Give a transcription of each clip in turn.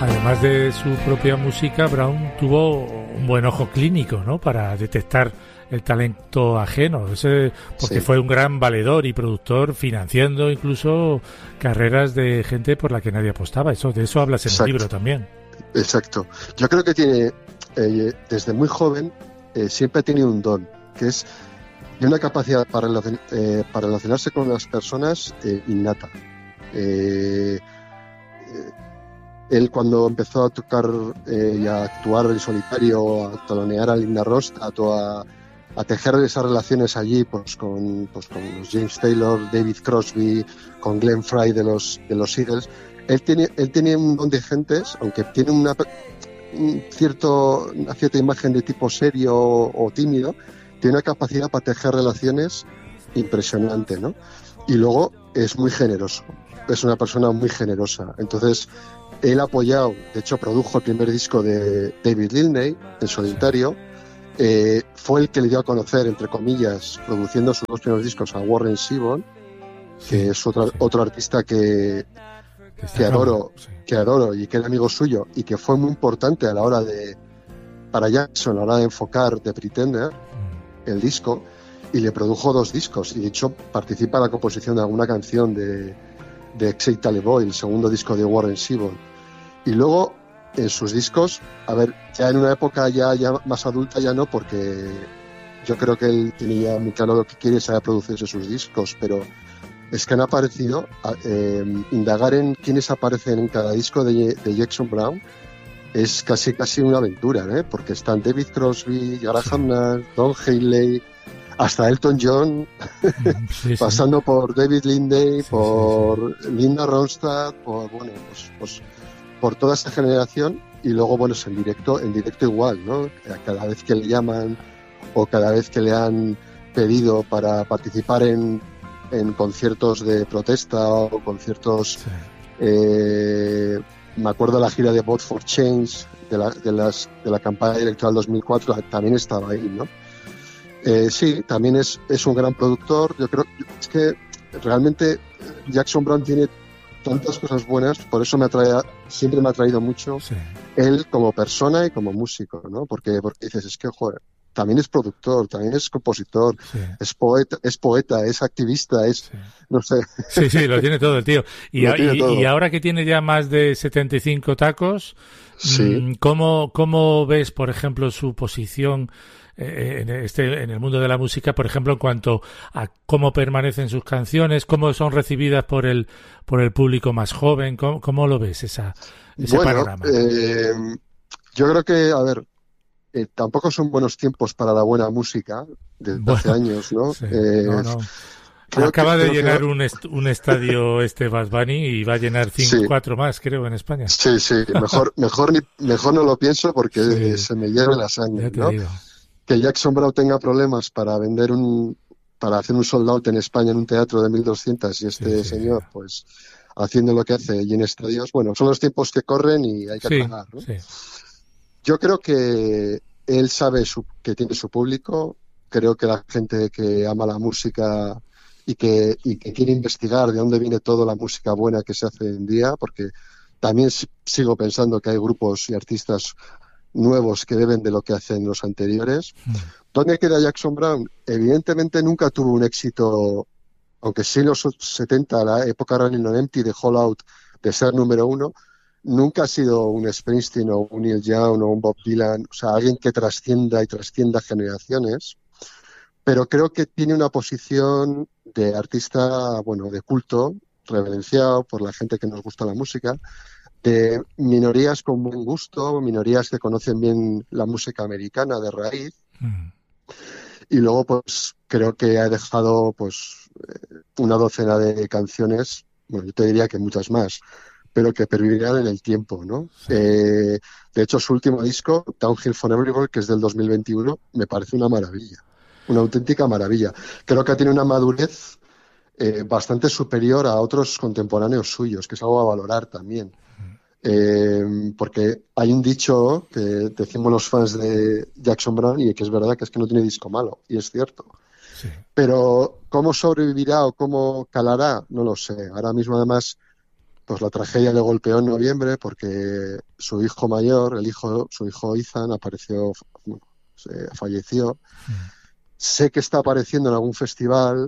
además de su propia música, Brown tuvo un buen ojo clínico, ¿no?, para detectar el talento ajeno, porque fue un gran valedor y productor, financiando incluso carreras de gente por la que nadie apostaba. De eso hablas en el libro también. Exacto. Yo creo que tiene, desde muy joven, siempre ha tenido un don, que es de una capacidad para relacionarse con las personas innata. Él, cuando empezó a tocar y a actuar en solitario, a talonear a Linda Ronstadt o a tejer esas relaciones allí, pues con los James Taylor, David Crosby, con Glenn Frey de los Eagles, él tiene un don de gentes, aunque tiene una cierta imagen de tipo serio o tímido, tiene una capacidad para tejer relaciones impresionante, ¿no? Y luego es muy generoso, es una persona muy generosa. Entonces, él ha apoyado, de hecho produjo el primer disco de David Lilney en solitario, fue el que le dio a conocer, entre comillas, produciendo sus dos primeros discos, a Warren Zevon, que es otro artista que adoro y que era amigo suyo y que fue muy importante para Jackson a la hora de enfocar The Pretender, el disco, y le produjo dos discos, y de hecho participa en la composición de alguna canción de Exit Talib Boy, el segundo disco de Warren Zevon. Y luego en sus discos, a ver, ya en una época ya más adulta ya no, porque yo creo que él tenía muy claro lo que quiere, saber producirse sus discos, pero es que han aparecido, indagar en quiénes aparecen en cada disco de Jackson Browne es casi una aventura, porque están David Crosby, Graham Nash, Don Henley, hasta Elton John, pasando por David Lindley, por Linda Ronstadt, por toda esta generación. Y luego, bueno, es en directo igual, ¿no? Cada vez que le llaman o cada vez que le han pedido para participar en conciertos de protesta o conciertos, me acuerdo de la gira de Vote for Change de la campaña electoral 2004, también estaba ahí, ¿no? Sí, también es un gran productor. Yo creo es que realmente Jackson Browne tiene tantas cosas buenas, por eso siempre me ha atraído mucho él como persona y como músico, ¿no? Porque dices, es que, joder, también es productor, también es compositor, es poeta, es activista, no sé. Sí, lo tiene todo el tío. Y ahora que tiene ya más de 75 tacos, ¿cómo ves, por ejemplo, su posición en el mundo de la música, por ejemplo, en cuanto a cómo permanecen sus canciones, cómo son recibidas por el público más joven? ¿Cómo lo ves ese panorama? Yo creo que, a ver, tampoco son buenos tiempos para la buena música desde hace años, ¿no? Sí, no. Acaba de llenar un estadio Bad Bunny y va a llenar 4 más, creo, en España. Sí, mejor no lo pienso porque se me hierve la sangre, ¿no? Digo. Que Jackson Browne tenga problemas para hacer un sold out en España en un teatro de 1.200 y señor, pues, haciendo lo que hace y en estadios, bueno, son los tiempos que corren y hay que trabajar, ¿no? Sí. Yo creo que él sabe que tiene su público. Creo que la gente que ama la música y que quiere investigar de dónde viene toda la música buena que se hace hoy en día, porque también sigo pensando que hay grupos y artistas nuevos que beben de lo que hacen los anteriores. ¿Dónde queda Jackson Browne? Evidentemente nunca tuvo un éxito, aunque sí en los 70, la época Running on Empty de Hall Out, de ser número 1, nunca ha sido un Springsteen o un Neil Young o un Bob Dylan, o sea, alguien que trascienda generaciones, pero creo que tiene una posición de artista, bueno, de culto, reverenciado por la gente que nos gusta la música, de minorías con buen gusto, minorías que conocen bien la música americana de raíz, y luego pues creo que ha dejado pues una docena de canciones, bueno, yo te diría que muchas más, pero que pervivirán en el tiempo, ¿no? De hecho, su último disco, Downhill for Everybody, que es del 2021, me parece una maravilla, una auténtica maravilla. Creo que tiene una madurez bastante superior a otros contemporáneos suyos, que es algo a valorar también. Porque hay un dicho que decimos los fans de Jackson Browne y que es verdad, que es que no tiene disco malo, y es cierto. Pero cómo sobrevivirá o cómo calará, no lo sé. Ahora mismo, además, pues la tragedia le golpeó en noviembre porque su hijo mayor, su hijo Ethan, falleció. Sé que está apareciendo en algún festival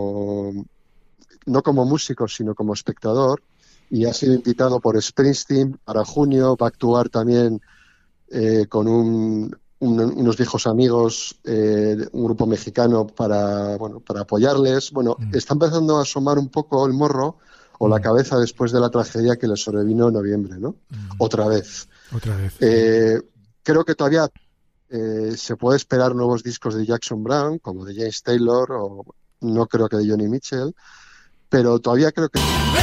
no como músico, sino como espectador, y ha sido invitado por Springsteen para junio. Va a actuar también con unos viejos amigos, un grupo mexicano para apoyarles. Está empezando a asomar un poco el morro o la cabeza después de la tragedia que le sobrevino en noviembre, ¿no? Otra vez. Creo que todavía se puede esperar nuevos discos de Jackson Browne, como de James Taylor, o no creo que de Joni Mitchell, pero todavía creo que